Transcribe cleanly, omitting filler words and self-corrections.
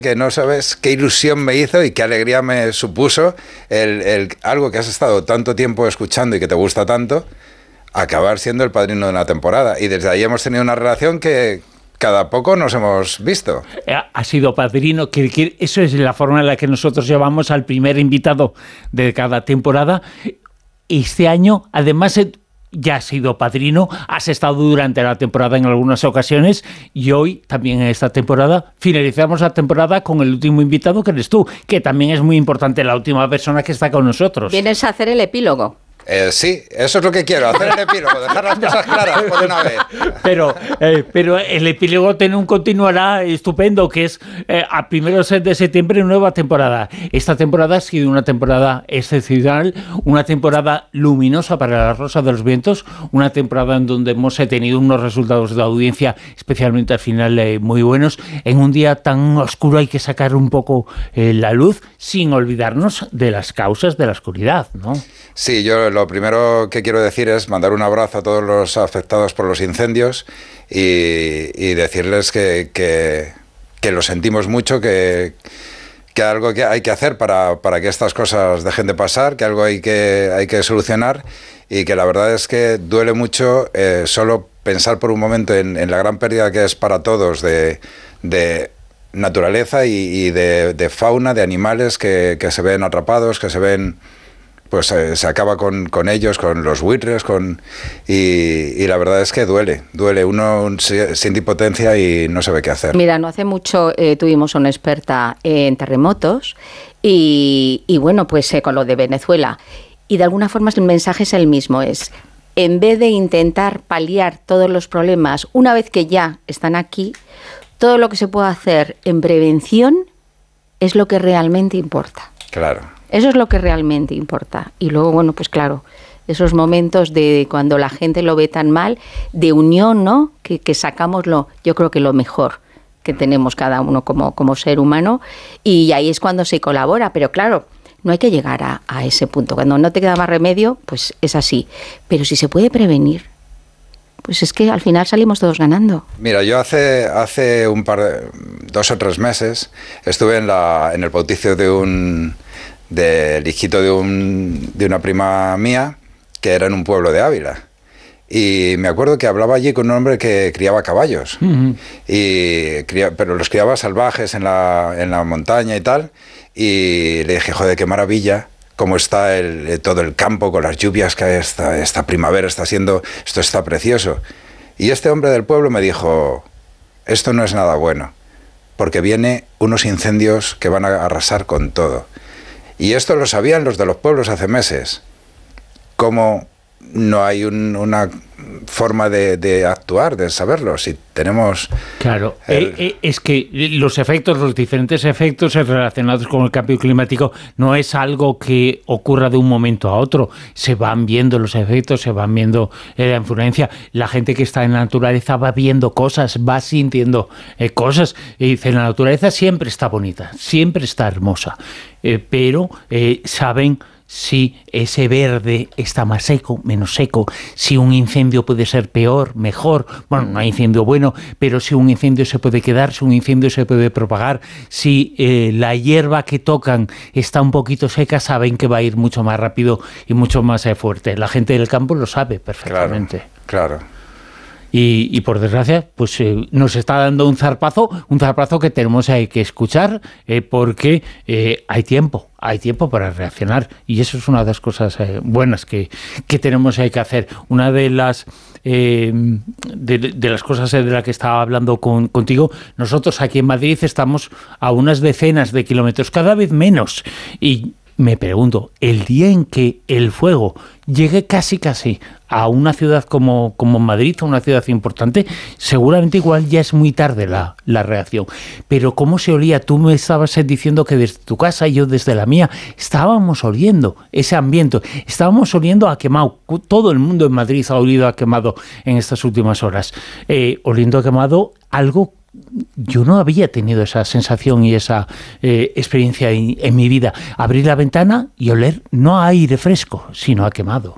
Que no sabes qué ilusión me hizo y qué alegría me supuso algo que has estado tanto tiempo escuchando y que te gusta tanto, acabar siendo el padrino de una temporada. Y desde ahí hemos tenido una relación que cada poco nos hemos visto. Ha sido padrino, eso es la forma en la que nosotros llevamos al primer invitado de cada temporada. Este año, además, ya has sido padrino, has estado durante la temporada en algunas ocasiones y hoy, también en esta temporada, finalizamos la temporada con el último invitado, que eres tú, que también es muy importante, la última persona que está con nosotros. ¿Vienes a hacer el epílogo? Sí, eso es lo que quiero, hacer el epílogo, dejar las cosas claras por una vez. Pero el epílogo continuará estupendo, que es a primeros de septiembre, nueva temporada. Esta temporada ha sido una temporada excepcional, una temporada luminosa para La Rosa de los Vientos, una temporada en donde hemos tenido unos resultados de audiencia, especialmente al final, muy buenos. En un día tan oscuro hay que sacar un poco la luz, sin olvidarnos de las causas de la oscuridad, ¿no? Sí, yo lo primero que quiero decir es mandar un abrazo a todos los afectados por los incendios y decirles que lo sentimos mucho, que algo que hay que hacer para que estas cosas dejen de pasar, que algo hay que solucionar, y que la verdad es que duele mucho solo pensar por un momento en la gran pérdida que es para todos de naturaleza y de fauna, de animales que se ven atrapados, que se ven... pues se acaba con ellos, con los buitres, y la verdad es que duele, uno siente impotencia y no sabe qué hacer. Mira, no hace mucho tuvimos una experta en terremotos y bueno, pues con lo de Venezuela, y de alguna forma el mensaje es el mismo, es en vez de intentar paliar todos los problemas, una vez que ya están aquí, todo lo que se pueda hacer en prevención es lo que realmente importa. Claro. Eso es lo que realmente importa. Y luego, bueno, pues claro, esos momentos de cuando la gente lo ve tan mal, de unión, ¿no? Que sacamos yo creo que lo mejor que tenemos cada uno como ser humano, y ahí es cuando se colabora. Pero claro, no hay que llegar a ese punto. Cuando no te queda más remedio, pues es así. Pero si se puede prevenir, pues es que al final salimos todos ganando. Mira, yo hace 2 o 3 meses estuve en el bautizo del hijito de una prima mía, que era en un pueblo de Ávila. Y me acuerdo que hablaba allí con un hombre que criaba caballos. Uh-huh. Pero los criaba salvajes en la montaña y tal. Y le dije, joder, qué maravilla cómo está todo el campo con las lluvias que hay esta primavera, esto está precioso. Y este hombre del pueblo me dijo, esto no es nada bueno, porque vienen unos incendios que van a arrasar con todo. Y esto lo sabían los de los pueblos hace meses. ¿Cómo no hay una forma de actuar, de saberlo? Si tenemos... Claro, es que los diferentes efectos relacionados con el cambio climático no es algo que ocurra de un momento a otro. Se van viendo los efectos, se van viendo la influencia. La gente que está en la naturaleza va viendo cosas, va sintiendo cosas. Y dice, la naturaleza siempre está bonita, siempre está hermosa. Pero saben si ese verde está más seco, menos seco, si un incendio puede ser peor, mejor, bueno, no hay incendio bueno, pero si un incendio se puede quedar, si un incendio se puede propagar, si la hierba que tocan está un poquito seca, saben que va a ir mucho más rápido y mucho más fuerte. La gente del campo lo sabe perfectamente. Claro. Y por desgracia, pues nos está dando un zarpazo que tenemos que escuchar, porque hay tiempo para reaccionar, y eso es una de las cosas buenas que tenemos que hacer. Una de las de las cosas de las que estaba hablando contigo, nosotros aquí en Madrid estamos a unas decenas de kilómetros, cada vez menos, y me pregunto, el día en que el fuego llegue casi a una ciudad como Madrid, a una ciudad importante, seguramente igual ya es muy tarde la reacción. Pero ¿cómo se olía? Tú me estabas diciendo que desde tu casa y yo desde la mía estábamos oliendo ese ambiente, estábamos oliendo a quemado. Todo el mundo en Madrid ha olido a quemado en estas últimas horas. Oliendo a quemado, algo... Yo no había tenido esa sensación y esa experiencia en mi vida. Abrir la ventana y oler no a aire fresco, sino a quemado.